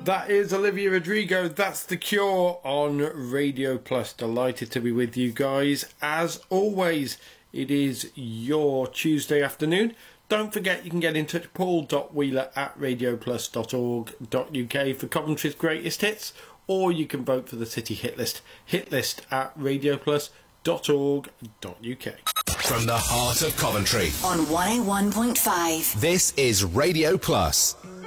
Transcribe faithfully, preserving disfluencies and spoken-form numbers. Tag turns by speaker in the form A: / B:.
A: that is Olivia Rodrigo. That's The Cure on Radio Plus. Delighted to be with you guys. As always, it is your Tuesday afternoon. Don't forget you can get in touch, paul.wheeler at radioplus dot org dot uk for Coventry's greatest hits, or you can vote for the City Hit List, hitlist at radioplus dot org dot uk.
B: From the heart of Coventry
C: on one oh one point five.
B: This is Radio Plus.